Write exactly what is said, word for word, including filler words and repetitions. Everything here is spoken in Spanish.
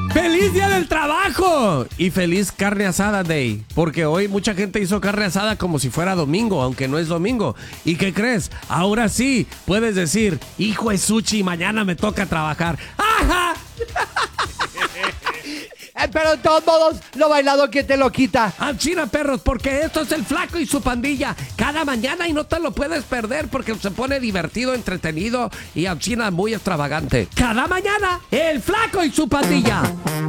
¡Feliz Día del Trabajo! Y feliz Carne Asada Day. Porque hoy mucha gente hizo carne asada como si fuera domingo, aunque no es domingo. ¿Y qué crees? Ahora sí puedes decir, hijo de Suchi, mañana me toca trabajar. ¡Ajá! Eh, pero de todos modos, lo bailado, ¿quién te lo quita? Ah, China, perros, porque esto es el Flaco y su pandilla. Cada mañana y no te lo puedes perder porque se pone divertido, entretenido y a China muy extravagante. Cada mañana, el Flaco y su pandilla.